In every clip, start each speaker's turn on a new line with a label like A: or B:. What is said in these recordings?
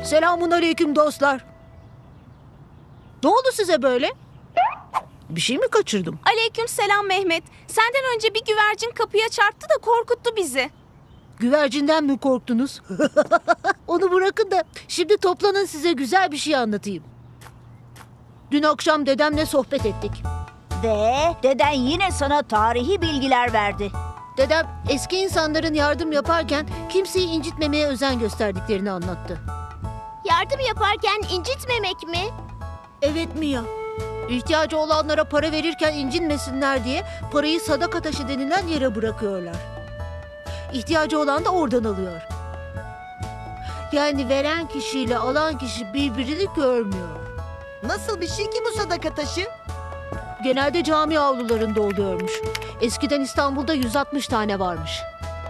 A: Selamun aleyküm dostlar. Ne oldu size böyle? Bir şey mi kaçırdım?
B: Aleyküm selam Mehmet. Senden önce bir güvercin kapıya çarptı da korkuttu bizi.
A: Güvercinden mi korktunuz? Onu bırakın da şimdi toplanın, size güzel bir şey anlatayım. Dün akşam dedemle sohbet ettik.
C: Ve deden yine sana tarihi bilgiler verdi.
A: Dedem eski insanların yardım yaparken kimseyi incitmemeye özen gösterdiklerini anlattı.
D: Yardım yaparken incitmemek mi?
A: Evet Mia. İhtiyacı olanlara para verirken incinmesinler diye parayı sadaka taşı denilen yere bırakıyorlar. İhtiyacı olan da oradan alıyor. Yani veren kişiyle alan kişi birbirini görmüyor.
E: Nasıl bir şey ki bu sadaka taşı?
A: Genelde cami avlularında oluyormuş. Eskiden İstanbul'da 160 tane varmış.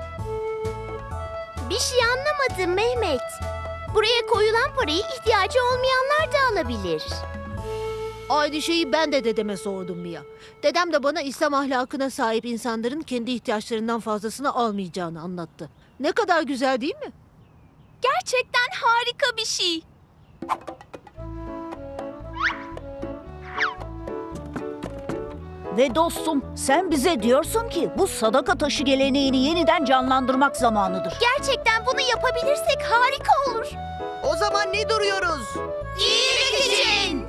D: Bir şey anlamadım Mehmet. Buraya koyulan parayı ihtiyacı olmayanlar da alabilir.
A: Aynı şeyi ben de dedeme sordum Mia. Dedem de bana İslam ahlakına sahip insanların kendi ihtiyaçlarından fazlasını almayacağını anlattı. Ne kadar güzel değil mi?
B: Gerçekten harika bir şey.
C: Ve dostum, sen bize diyorsun ki bu sadaka taşı geleneğini yeniden canlandırmak zamanıdır.
D: Gerçekten bunu yapabilirsek harika olur.
E: O zaman ne duruyoruz?
D: İyilik için.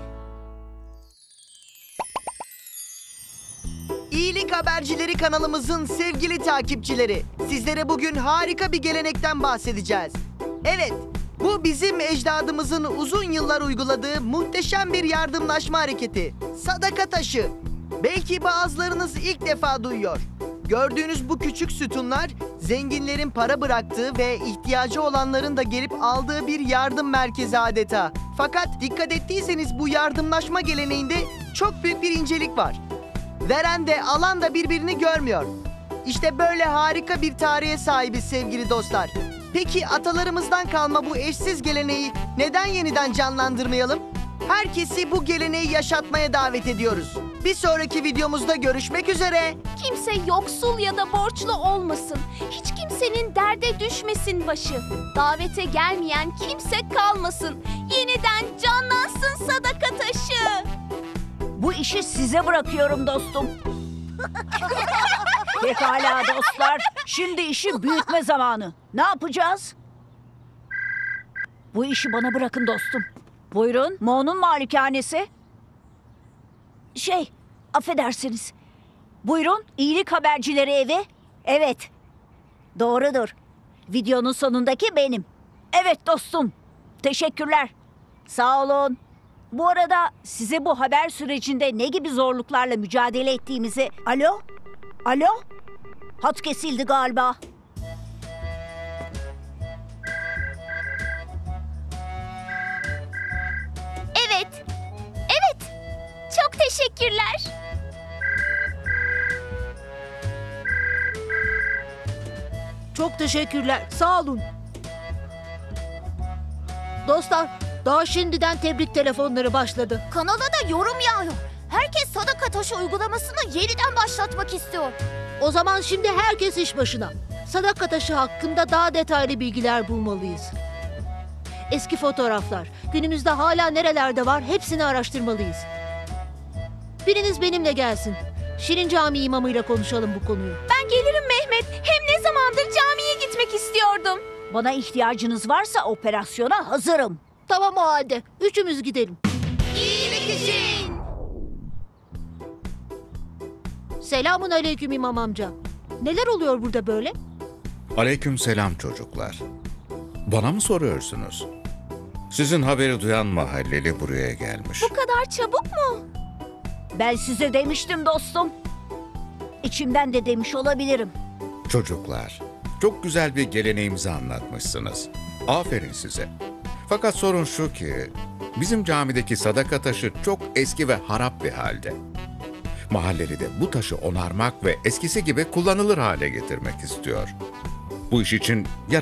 E: İyilik Habercileri kanalımızın sevgili takipçileri, sizlere bugün harika bir gelenekten bahsedeceğiz. Evet, bu bizim ecdadımızın uzun yıllar uyguladığı muhteşem bir yardımlaşma hareketi. Sadaka taşı. Belki bazılarınız ilk defa duyuyor. Gördüğünüz bu küçük sütunlar, zenginlerin para bıraktığı ve ihtiyacı olanların da gelip aldığı bir yardım merkezi adeta. Fakat dikkat ettiyseniz bu yardımlaşma geleneğinde çok büyük bir incelik var. Veren de alan da birbirini görmüyor. İşte böyle harika bir tarihe sahibiz sevgili dostlar. Peki atalarımızdan kalma bu eşsiz geleneği neden yeniden canlandırmayalım? Herkesi bu geleneği yaşatmaya davet ediyoruz. Bir sonraki videomuzda görüşmek üzere.
B: Kimse yoksul ya da borçlu olmasın. Hiç kimsenin derde düşmesin başı. Davete gelmeyen kimse kalmasın. Yeniden canlansın sadaka taşı.
C: Bu işi size bırakıyorum dostum. Pekala dostlar, şimdi işi büyütme zamanı. Ne yapacağız? Bu işi bana bırakın dostum. Buyurun, Mo'nun malikanesi. Affedersiniz. Buyurun, iyilik habercileri evi. Evet, doğrudur. Videonun sonundaki benim. Evet dostum, teşekkürler. Sağ olun. Bu arada size bu haber sürecinde ne gibi zorluklarla mücadele ettiğimizi... Alo? Alo? Hat kesildi galiba.
D: Evet. Evet. Çok teşekkürler.
A: Çok teşekkürler. Sağ olun. Dostlar, daha şimdiden tebrik telefonları başladı.
D: Kanala da yorum yağıyor. Herkes sadaka taşı uygulamasını yeniden başlatmak istiyor.
A: O zaman şimdi herkes iş başına. Sadaka taşı hakkında daha detaylı bilgiler bulmalıyız. Eski fotoğraflar, günümüzde hala nerelerde var, hepsini araştırmalıyız. Biriniz benimle gelsin. Şirin Camii imamıyla konuşalım bu konuyu.
B: Ben gelirim Mehmet. Hem ne zamandır camiye gitmek istiyordum.
C: Bana ihtiyacınız varsa operasyona hazırım.
A: Tamam o halde, üçümüz gidelim.
D: İyilik için.
A: Selamun aleyküm imam amca. Neler oluyor burada böyle?
F: Aleykümselam çocuklar. Bana mı soruyorsunuz? Sizin haberi duyan mahalleli buraya gelmiş.
B: Bu kadar çabuk mu?
C: Ben size demiştim dostum. İçimden de demiş olabilirim.
F: Çocuklar, çok güzel bir geleneğimizi anlatmışsınız. Aferin size. Fakat sorun şu ki, bizim camideki sadaka taşı çok eski ve harap bir halde. Mahalleli de bu taşı onarmak ve eskisi gibi kullanılır hale getirmek istiyor. Bu iş için